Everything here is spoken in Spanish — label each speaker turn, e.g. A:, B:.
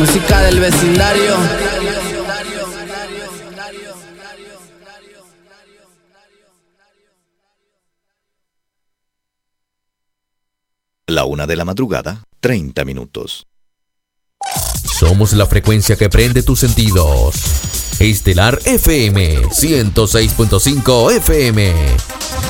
A: Música del vecindario.
B: La 1:30 a.m.
C: Somos la frecuencia que prende tus sentidos. Estelar FM 106.5 FM.